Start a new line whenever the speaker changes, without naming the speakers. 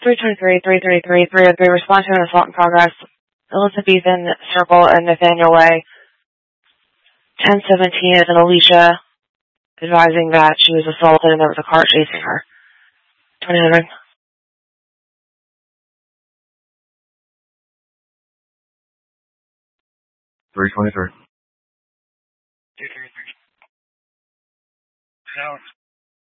323, respond to an assault in progress. Elizabethan Circle and Nathaniel Way. 1017 is an Alicia advising that she was assaulted and there was a car chasing her. 29.
323.
233. Alex.